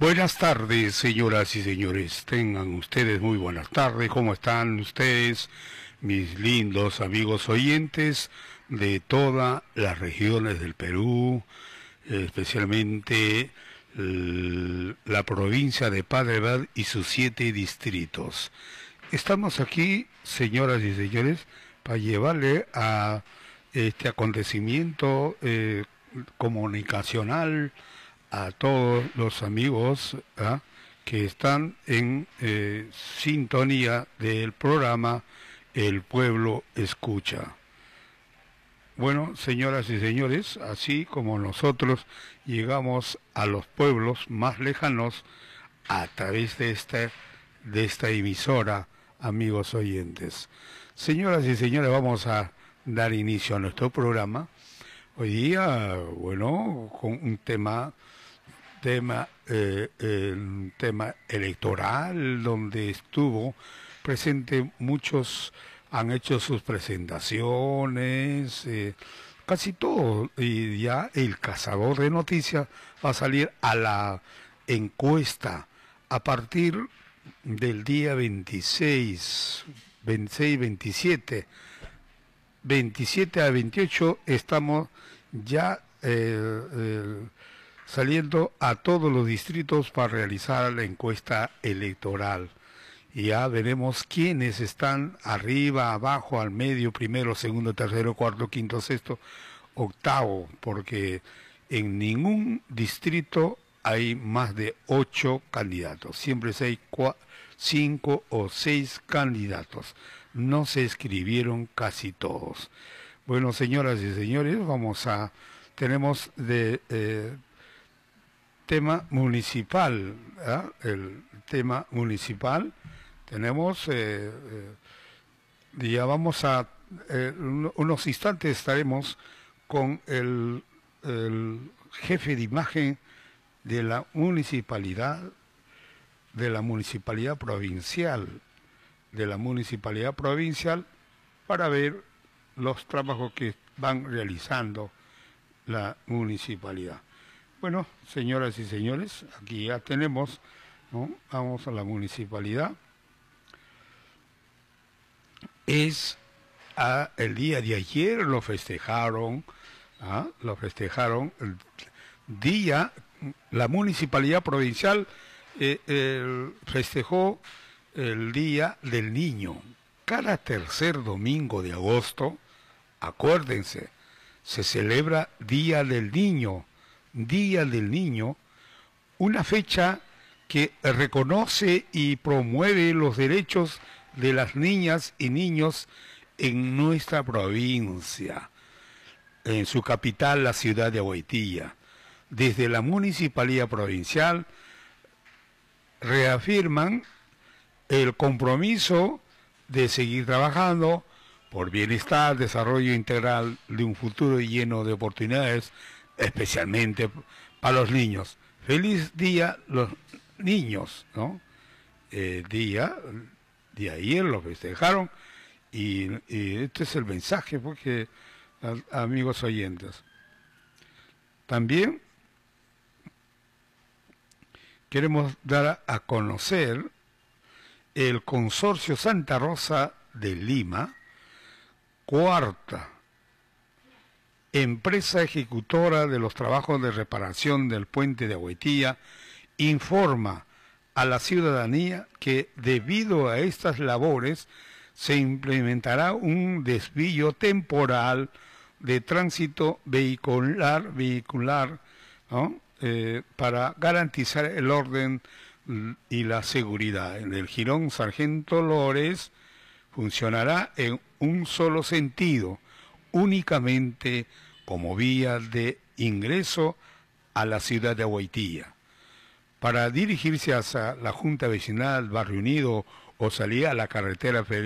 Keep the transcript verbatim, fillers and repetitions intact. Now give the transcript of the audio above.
Buenas tardes, señoras y señores. Tengan ustedes muy buenas tardes. ¿Cómo están ustedes, mis lindos amigos oyentes de todas las regiones del Perú, especialmente la provincia de Padre Abad y sus siete distritos? Estamos aquí, señoras y señores, para llevarle a este acontecimiento eh, comunicacional a todos los amigos ¿eh? que están en eh, sintonía del programa El Pueblo Escucha. Bueno, señoras y señores, así como nosotros llegamos a los pueblos más lejanos a través de esta, de esta emisora, amigos oyentes. Señoras y señores, vamos a dar inicio a nuestro programa. Hoy día, bueno, con un tema... tema eh, el tema electoral, donde estuvo presente muchos, han hecho sus presentaciones, eh, casi todo, y ya el cazador de noticias va a salir a la encuesta a partir del día veintiséis, veintiséis, veintisiete, veintisiete a veintiocho estamos ya eh, eh, saliendo a todos los distritos para realizar la encuesta electoral. Y ya veremos quiénes están arriba, abajo, al medio, primero, segundo, tercero, cuarto, quinto, sexto, octavo, porque en ningún distrito hay más de ocho candidatos. Siempre hay cinco o seis candidatos. No se escribieron casi todos. Bueno, señoras y señores, vamos a... tenemos de... Eh, tema municipal, ¿eh? El tema municipal, tenemos, eh, eh, ya vamos a, eh, unos instantes estaremos con el, el jefe de imagen de la municipalidad, de la municipalidad provincial, de la municipalidad provincial, para ver los trabajos que van realizando la municipalidad. Bueno, señoras y señores, aquí ya tenemos, ¿no? Vamos a la municipalidad. Es a, el día de ayer lo festejaron, ¿ah? lo festejaron el día, la municipalidad provincial eh, el, festejó el Día del Niño. Cada tercer domingo de agosto, acuérdense, se celebra Día del Niño. Día del Niño, una fecha que reconoce y promueve los derechos de las niñas y niños en nuestra provincia, en su capital, la ciudad de Aguaitilla. Desde la Municipalidad Provincial reafirman el compromiso de seguir trabajando por bienestar, desarrollo integral de un futuro lleno de oportunidades, especialmente para los niños. Feliz día los niños, ¿no? El día de ayer lo festejaron y, y este es el mensaje, porque, amigos oyentes, también queremos dar a conocer el Consorcio Santa Rosa de Lima, cuarta empresa ejecutora de los trabajos de reparación del puente de Aguaitilla, informa a la ciudadanía que debido a estas labores se implementará un desvío temporal de tránsito vehicular, vehicular ¿no? eh, para garantizar el orden y la seguridad. En el jirón Sargento Lores funcionará en un solo sentido, únicamente como vía de ingreso a la ciudad de Aguaitilla. Para dirigirse hacia la Junta Vecinal, Barrio Unido o salir a la carretera federal